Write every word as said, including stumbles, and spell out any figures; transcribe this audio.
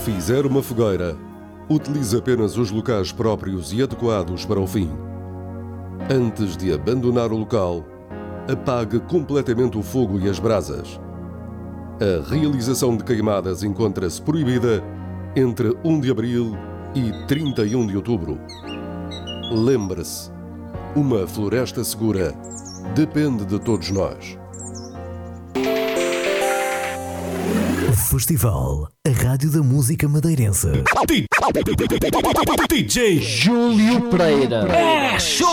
fizer uma fogueira, utilize apenas os locais próprios e adequados para o fim. Antes de abandonar o local, apague completamente o fogo e as brasas. A realização de queimadas encontra-se proibida entre primeiro de abril e trinta e um de outubro. Lembre-se, uma floresta segura depende de todos nós. Festival, a rádio da música madeirense. D J Júlio Pereira. É show!